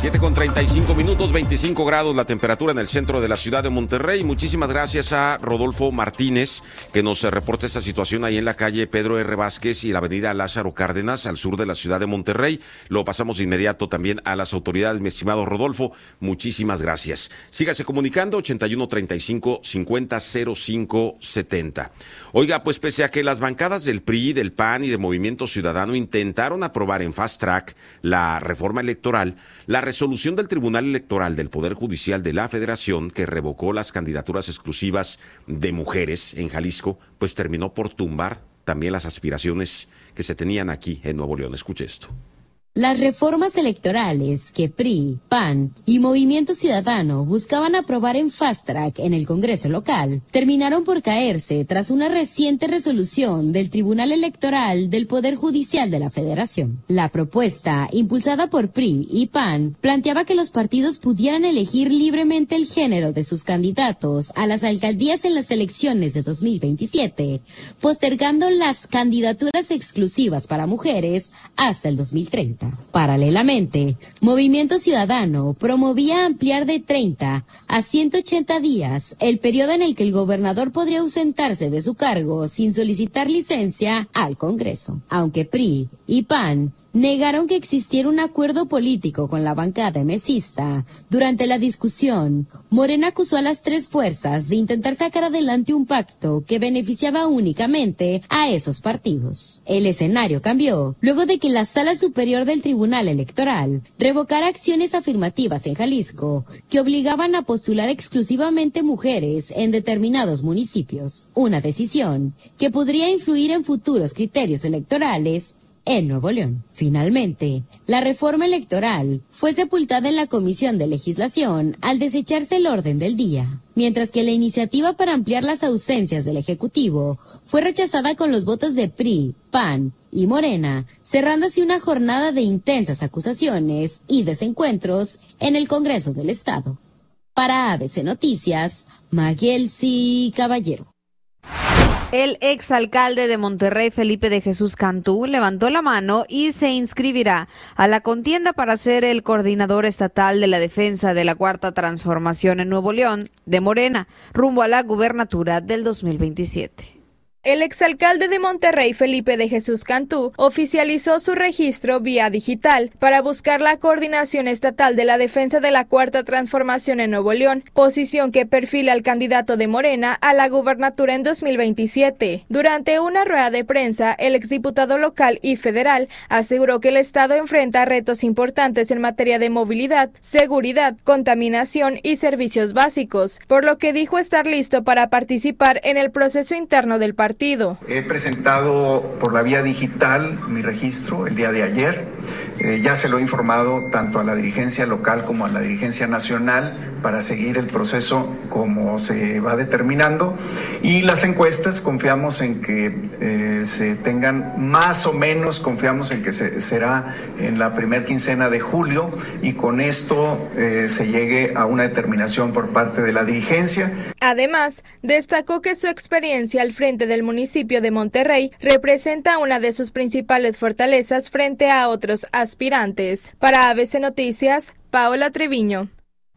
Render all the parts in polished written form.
7:35, 25 grados la temperatura en el centro de la ciudad de Monterrey. Muchísimas gracias a Rodolfo Martínez, que nos reporta esta situación ahí en la calle Pedro R. Vázquez y la avenida Lázaro Cárdenas, al sur de la ciudad de Monterrey. Lo pasamos de inmediato también a las autoridades, mi estimado Rodolfo. Muchísimas gracias. Sígase comunicando, 8135-500570. Oiga, pues pese a que las bancadas del PRI, del PAN y de Movimiento Ciudadano intentaron aprobar en fast track la reforma electoral, la resolución del Tribunal Electoral del Poder Judicial de la Federación, que revocó las candidaturas exclusivas de mujeres en Jalisco, pues terminó por tumbar también las aspiraciones que se tenían aquí en Nuevo León. Escuche esto. Las reformas electorales que PRI, PAN y Movimiento Ciudadano buscaban aprobar en fast track en el Congreso local terminaron por caerse tras una reciente resolución del Tribunal Electoral del Poder Judicial de la Federación. La propuesta, impulsada por PRI y PAN, planteaba que los partidos pudieran elegir libremente el género de sus candidatos a las alcaldías en las elecciones de 2027, postergando las candidaturas exclusivas para mujeres hasta el 2030. Paralelamente, Movimiento Ciudadano promovía ampliar de 30 a 180 días el periodo en el que el gobernador podría ausentarse de su cargo sin solicitar licencia al Congreso. Aunque PRI y PAN negaron que existiera un acuerdo político con la bancada emesista, durante la discusión, Morena acusó a las tres fuerzas de intentar sacar adelante un pacto que beneficiaba únicamente a esos partidos. El escenario cambió luego de que la Sala Superior del Tribunal Electoral revocara acciones afirmativas en Jalisco que obligaban a postular exclusivamente mujeres en determinados municipios. Una decisión que podría influir en futuros criterios electorales en Nuevo León. Finalmente, la reforma electoral fue sepultada en la Comisión de Legislación al desecharse el orden del día, mientras que la iniciativa para ampliar las ausencias del Ejecutivo fue rechazada con los votos de PRI, PAN y Morena, cerrándose una jornada de intensas acusaciones y desencuentros en el Congreso del Estado. Para ABC Noticias, Maguelsi Caballero. El exalcalde de Monterrey, Felipe de Jesús Cantú, levantó la mano y se inscribirá a la contienda para ser el coordinador estatal de la defensa de la Cuarta Transformación en Nuevo León de Morena, rumbo a la gubernatura del 2027. El exalcalde de Monterrey, Felipe de Jesús Cantú, oficializó su registro vía digital para buscar la coordinación estatal de la defensa de la Cuarta Transformación en Nuevo León, posición que perfila al candidato de Morena a la gubernatura en 2027. Durante una rueda de prensa, el exdiputado local y federal aseguró que el Estado enfrenta retos importantes en materia de movilidad, seguridad, contaminación y servicios básicos, por lo que dijo estar listo para participar en el proceso interno del partido. He presentado por la vía digital mi registro el día de ayer. Ya se lo he informado tanto a la dirigencia local como a la dirigencia nacional para seguir el proceso como se va determinando. Y las encuestas confiamos en que se tengan más o menos, confiamos en que será en la primera quincena de julio y con esto se llegue a una determinación por parte de la dirigencia. Además, destacó que su experiencia al frente del municipio de Monterrey representa una de sus principales fortalezas frente a otros aspirantes. Para ABC Noticias, Paola Treviño.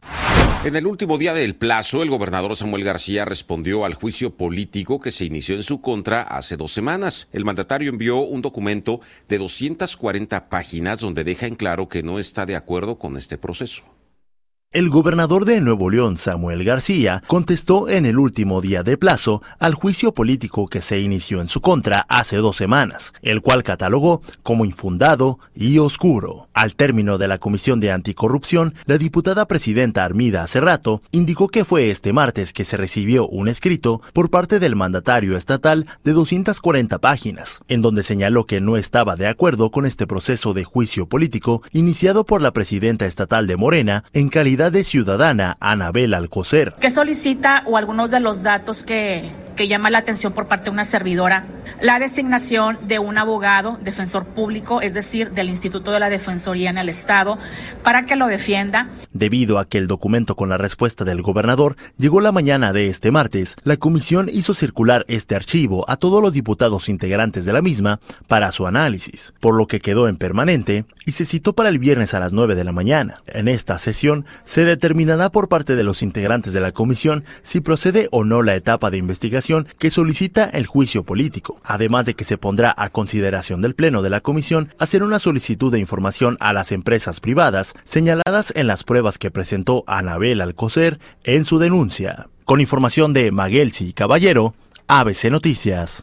En el último día del plazo, el gobernador Samuel García respondió al juicio político que se inició en su contra hace 2 semanas. El mandatario envió un documento de 240 páginas donde deja en claro que no está de acuerdo con este proceso. El gobernador de Nuevo León, Samuel García, contestó en el último día de plazo al juicio político que se inició en su contra hace 2 semanas, el cual catalogó como infundado y oscuro. Al término de la Comisión de Anticorrupción, la diputada presidenta Armida Cerrato indicó que fue este martes que se recibió un escrito por parte del mandatario estatal de 240 páginas, en donde señaló que no estaba de acuerdo con este proceso de juicio político iniciado por la presidenta estatal de Morena en calidad Seguridad Ciudadana, Anabel Alcocer. ¿Qué solicita o algunos de los datos que llama la atención por parte de una servidora? La designación de un abogado, defensor público, es decir, del Instituto de la Defensoría en el Estado, para que lo defienda. Debido a que el documento con la respuesta del gobernador llegó la mañana de este martes, la comisión hizo circular este archivo a todos los diputados integrantes de la misma para su análisis, por lo que quedó en permanente y se citó para el viernes a las 9 de la mañana. En esta sesión se determinará por parte de los integrantes de la comisión si procede o no la etapa de investigación que solicita el juicio político, además de que se pondrá a consideración del Pleno de la comisión hacer una solicitud de información a las empresas privadas señaladas en las pruebas que presentó Anabel Alcocer en su denuncia. Con información de Maguelsi Caballero, ABC Noticias.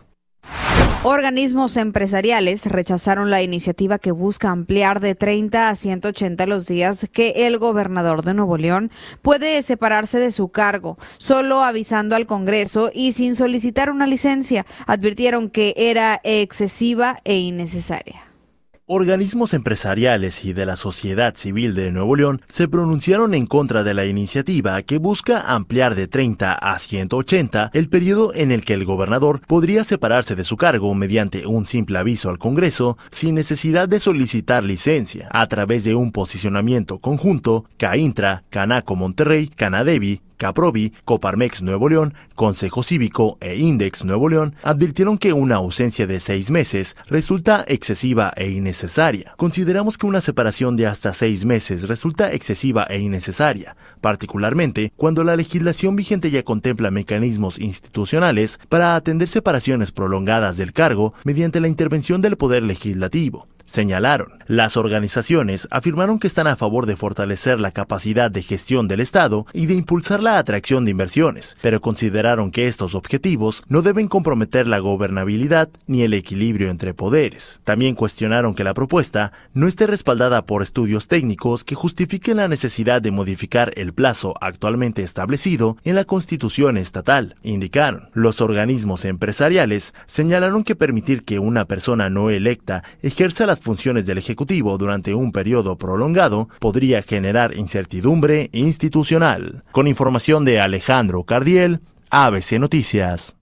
Organismos empresariales rechazaron la iniciativa que busca ampliar de 30 a 180 los días que el gobernador de Nuevo León puede separarse de su cargo, solo avisando al Congreso y sin solicitar una licencia. Advirtieron que era excesiva e innecesaria. Organismos empresariales y de la sociedad civil de Nuevo León se pronunciaron en contra de la iniciativa que busca ampliar de 30 a 180 el periodo en el que el gobernador podría separarse de su cargo mediante un simple aviso al Congreso sin necesidad de solicitar licencia, a través de un posicionamiento conjunto. CAINTRA, Canaco Monterrey, Canadevi, Caprovi, Coparmex Nuevo León, Consejo Cívico e Index Nuevo León advirtieron que una ausencia de 6 meses resulta excesiva e innecesaria. Consideramos que una separación de hasta 6 meses resulta excesiva e innecesaria, particularmente cuando la legislación vigente ya contempla mecanismos institucionales para atender separaciones prolongadas del cargo mediante la intervención del Poder Legislativo, señalaron. Las organizaciones afirmaron que están a favor de fortalecer la capacidad de gestión del Estado y de impulsar la atracción de inversiones, pero consideraron que estos objetivos no deben comprometer la gobernabilidad ni el equilibrio entre poderes. También cuestionaron que la propuesta no esté respaldada por estudios técnicos que justifiquen la necesidad de modificar el plazo actualmente establecido en la Constitución estatal, indicaron. Los organismos empresariales señalaron que permitir que una persona no electa ejerza las funciones del Ejecutivo durante un periodo prolongado podría generar incertidumbre institucional. Con información de Alejandro Cardiel, ABC Noticias.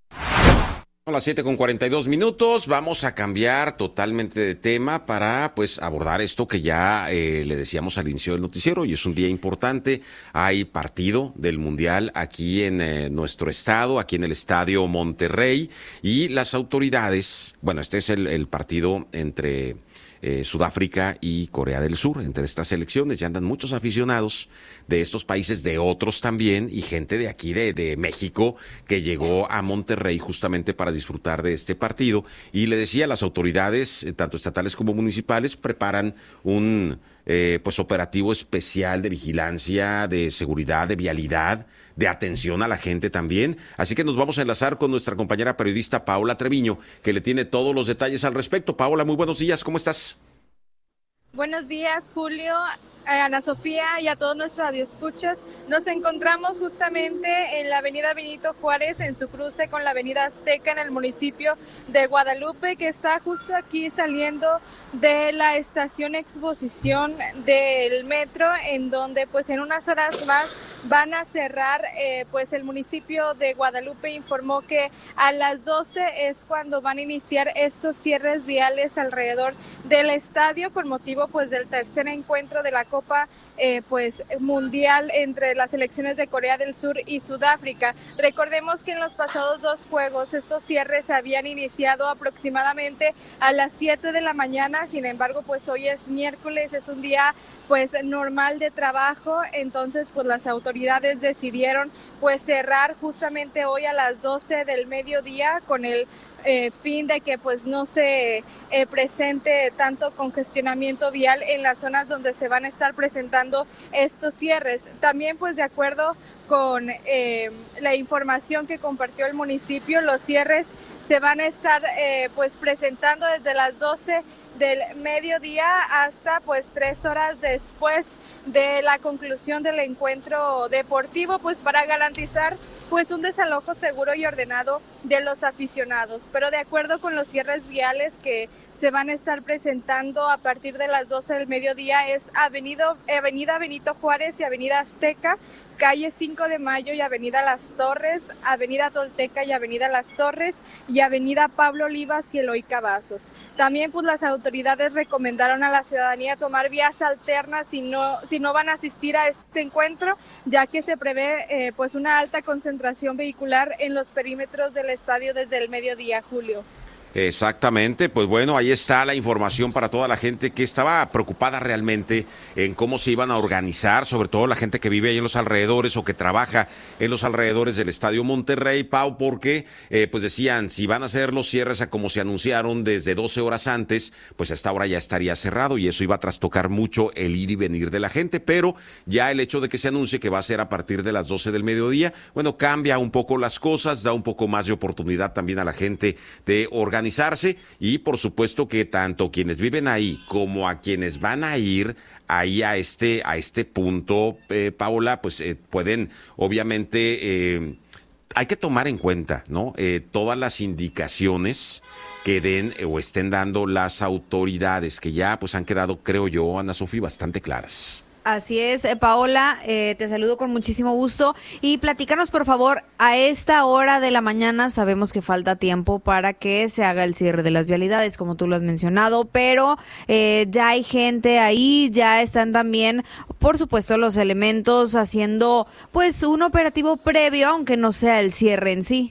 A las 7:42, vamos a cambiar totalmente de tema para abordar esto que ya le decíamos al inicio del noticiero, y es un día importante. Hay partido del Mundial aquí en nuestro estado, aquí en el Estadio Monterrey, y las autoridades, este es el partido entre Sudáfrica y Corea del Sur. Entre estas selecciones ya andan muchos aficionados de estos países, de otros también, y gente de aquí de México que llegó a Monterrey justamente para disfrutar de este partido. Y le decía, las autoridades, tanto estatales como municipales, preparan un operativo especial de vigilancia, de seguridad, de vialidad, de atención a la gente también. Así que nos vamos a enlazar con nuestra compañera periodista Paola Treviño, que le tiene todos los detalles al respecto. Paola, muy buenos días, ¿cómo estás? Buenos días, Julio, Ana Sofía y a todos nuestros radioescuchas. Nos encontramos justamente en la avenida Benito Juárez, en su cruce con la avenida Azteca, en el municipio de Guadalupe, que está justo aquí saliendo de la estación Exposición del metro, en donde en unas horas más van a cerrar. El municipio de Guadalupe informó que a las 12 es cuando van a iniciar estos cierres viales alrededor del estadio con motivo del tercer encuentro de la Copa Mundial entre las selecciones de Corea del Sur y Sudáfrica. Recordemos que en los pasados 2 juegos estos cierres se habían iniciado aproximadamente a las 7 de la mañana. Sin embargo, hoy es miércoles, es un día normal de trabajo, entonces las autoridades decidieron cerrar justamente hoy a las 12 del mediodía con el fin de que no se presente tanto congestionamiento vial en las zonas donde se van a estar presentando estos cierres. También de acuerdo con la información que compartió el municipio, los cierres se van a estar presentando desde las 12 del mediodía hasta 3 horas después de la conclusión del encuentro deportivo, para garantizar un desalojo seguro y ordenado de los aficionados. Pero de acuerdo con los cierres viales que se van a estar presentando a partir de las 12 del mediodía es Avenida Benito Juárez y Avenida Azteca, calle 5 de Mayo y Avenida Las Torres, Avenida Tolteca y Avenida Las Torres y Avenida Pablo Olivas y Eloy Cavazos. También pues las autoridades recomendaron a la ciudadanía tomar vías alternas si no van a asistir a este encuentro, ya que se prevé pues una alta concentración vehicular en los perímetros del estadio desde el mediodía, Julio. Exactamente, pues bueno, ahí está la información para toda la gente que estaba preocupada realmente en cómo se iban a organizar, sobre todo la gente que vive ahí en los alrededores o que trabaja en los alrededores del Estadio Monterrey, Pau, porque pues decían, si van a hacer los cierres a como se anunciaron desde 12 horas antes, pues a esta hora ya estaría cerrado y eso iba a trastocar mucho el ir y venir de la gente, pero ya el hecho de que se anuncie que va a ser a partir de las 12 del mediodía, bueno, cambia un poco las cosas, da un poco más de oportunidad también a la gente de organizarse y por supuesto que tanto quienes viven ahí como a quienes van a ir ahí a este punto, Paola, pues pueden obviamente hay que tomar en cuenta, ¿no? Todas las indicaciones que den o estén dando las autoridades que ya pues han quedado, creo yo, Ana Sofía, bastante claras. Así es, Paola, te saludo con muchísimo gusto y platícanos por favor, a esta hora de la mañana sabemos que falta tiempo para que se haga el cierre de las vialidades, como tú lo has mencionado, pero ya hay gente ahí, ya están también, por supuesto, los elementos haciendo pues un operativo previo, aunque no sea el cierre en sí.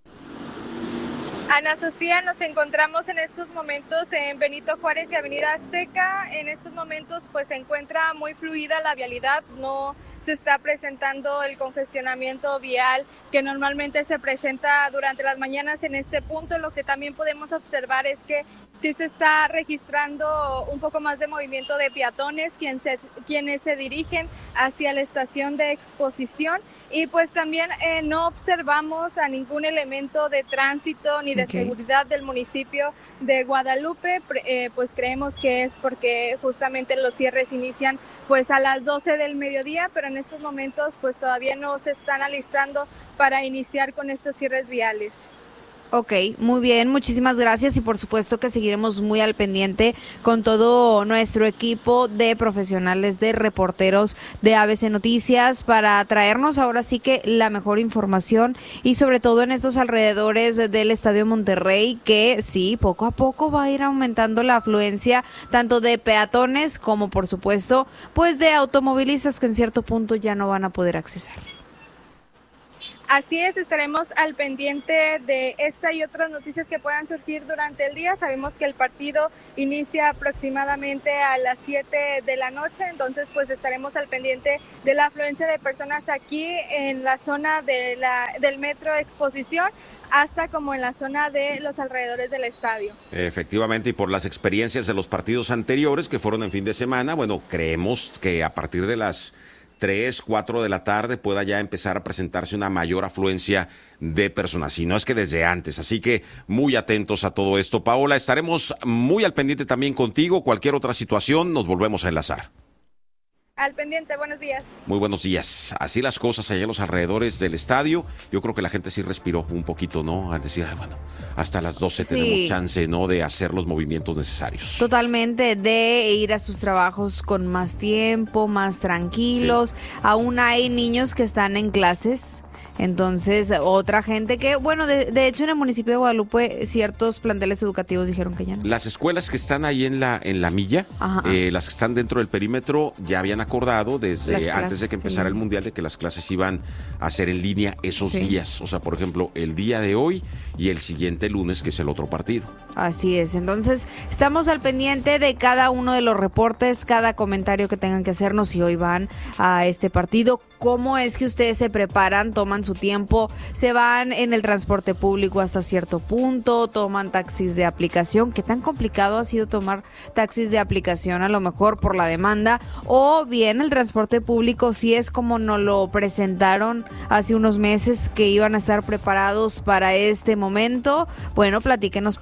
Ana Sofía, nos encontramos en estos momentos en Benito Juárez y Avenida Azteca. En estos momentos pues se encuentra muy fluida la vialidad, no se está presentando el congestionamiento vial que normalmente se presenta durante las mañanas en este punto. Lo que también podemos observar es que sí se está registrando un poco más de movimiento de peatones quienes se dirigen hacia la estación de Exposición y pues también no observamos a ningún elemento de tránsito ni de seguridad del municipio de Guadalupe, pues creemos que es porque justamente los cierres inician pues a las 12 del mediodía, pero en estos momentos pues todavía no se están alistando para iniciar con estos cierres viales. Ok, muy bien, muchísimas gracias y por supuesto que seguiremos muy al pendiente con todo nuestro equipo de profesionales, de reporteros de ABC Noticias para traernos ahora sí que la mejor información y sobre todo en estos alrededores del Estadio Monterrey que sí, poco a poco va a ir aumentando la afluencia tanto de peatones como por supuesto pues de automovilistas que en cierto punto ya no van a poder accesar. Así es, estaremos al pendiente de esta y otras noticias que puedan surgir durante el día. Sabemos que el partido inicia aproximadamente a las 7 de la noche, entonces pues estaremos al pendiente de la afluencia de personas aquí en la zona del Metro Exposición, hasta como en la zona de los alrededores del estadio. Efectivamente, y por las experiencias de los partidos anteriores que fueron en fin de semana, bueno, creemos que a partir de las 3, 4 de la tarde pueda ya empezar a presentarse una mayor afluencia de personas, si no es que desde antes. Así que muy atentos a todo esto. Paola, estaremos muy al pendiente también contigo. Cualquier otra situación, nos volvemos a enlazar. Al pendiente, buenos días. Muy buenos días. Así las cosas allá en los alrededores del estadio. Yo creo que la gente sí respiró un poquito, ¿no? Al decir, bueno, hasta las 12 tenemos chance, ¿no? De hacer los movimientos necesarios. Totalmente, de ir a sus trabajos con más tiempo, más tranquilos. Sí. Aún hay niños que están en clases. Entonces, otra gente que, bueno, de hecho en el municipio de Guadalupe ciertos planteles educativos dijeron que ya no. Las escuelas que están ahí en la milla, las que están dentro del perímetro, ya habían acordado desde antes de que empezara el Mundial de que las clases iban a ser en línea esos días. O sea, por ejemplo, el día de hoy y el siguiente lunes, que es el otro partido. Así es, entonces estamos al pendiente de cada uno de los reportes, cada comentario que tengan que hacernos si hoy van a este partido, cómo es que ustedes se preparan, toman su tiempo, se van en el transporte público hasta cierto punto, toman taxis de aplicación, qué tan complicado ha sido tomar taxis de aplicación a lo mejor por la demanda, o bien el transporte público si es como nos lo presentaron hace unos meses que iban a estar preparados para este momento. Bueno, platíquenos por favor.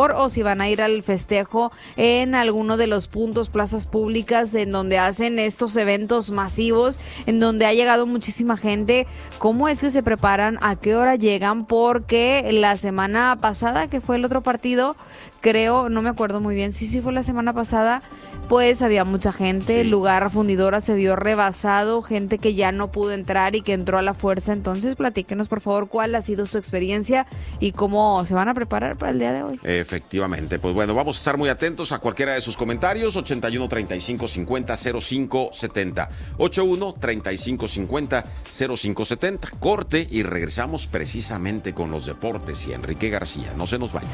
mejor, o si van a ir al festejo en alguno de los puntos, plazas públicas en donde hacen estos eventos masivos, en donde ha llegado muchísima gente. ¿Cómo es que se preparan? ¿A qué hora llegan? Porque la semana pasada, que fue el otro partido, creo, no me acuerdo muy bien, sí fue la semana pasada, pues había mucha gente, el lugar fundidora se vio rebasado, gente que ya no pudo entrar y que entró a la fuerza. Entonces platíquenos por favor cuál ha sido su experiencia y cómo se van a preparar para el día de hoy. Efectivamente, pues bueno, vamos a estar muy atentos a cualquiera de sus comentarios. 81 35 50 05 70, 81 35 50 05 70. Corte y regresamos precisamente con los deportes y Enrique García. No se nos vaya.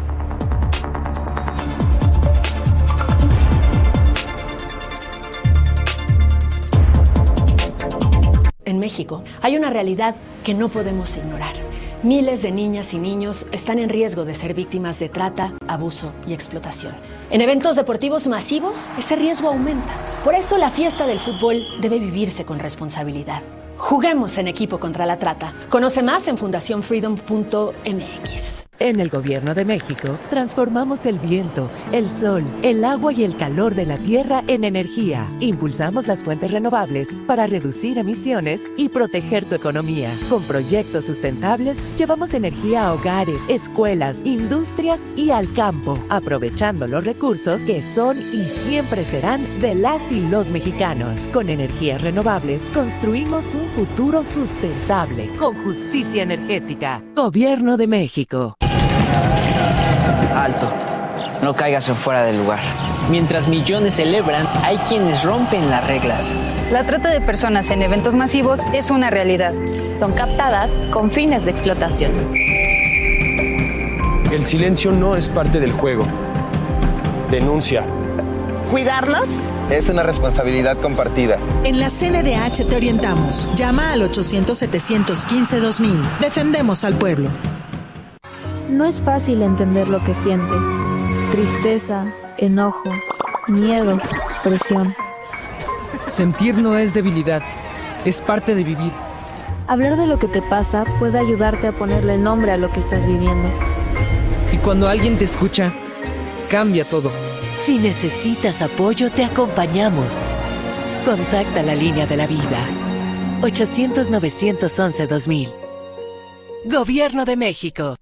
En México hay una realidad que no podemos ignorar. Miles de niñas y niños están en riesgo de ser víctimas de trata, abuso y explotación. En eventos deportivos masivos, ese riesgo aumenta. Por eso la fiesta del fútbol debe vivirse con responsabilidad. Juguemos en equipo contra la trata. Conoce más en fundacionfreedom.mx. En el Gobierno de México, transformamos el viento, el sol, el agua y el calor de la tierra en energía. Impulsamos las fuentes renovables para reducir emisiones y proteger tu economía. Con proyectos sustentables, llevamos energía a hogares, escuelas, industrias y al campo, aprovechando los recursos que son y siempre serán de las y los mexicanos. Con energías renovables, construimos un futuro sustentable, con justicia energética. Gobierno de México. Alto, no caigas en fuera del lugar. Mientras millones celebran, hay quienes rompen las reglas. La trata de personas en eventos masivos es una realidad. Son captadas con fines de explotación. El silencio no es parte del juego. Denuncia. ¿Cuidarnos? Es una responsabilidad compartida. En la CNDH te orientamos. Llama al 800-715-2000. Defendemos al pueblo. No es fácil entender lo que sientes. Tristeza, enojo, miedo, presión. Sentir no es debilidad, es parte de vivir. Hablar de lo que te pasa puede ayudarte a ponerle nombre a lo que estás viviendo. Y cuando alguien te escucha, cambia todo. Si necesitas apoyo, te acompañamos. Contacta la línea de la vida. 800-911-2000. Gobierno de México.